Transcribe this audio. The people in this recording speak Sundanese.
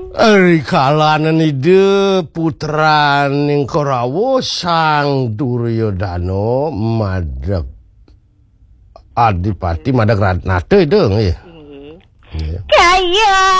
Kalanan ide putraning Korawo sang Duryodano madak Adipati madak Ratnate deung ya. Kaya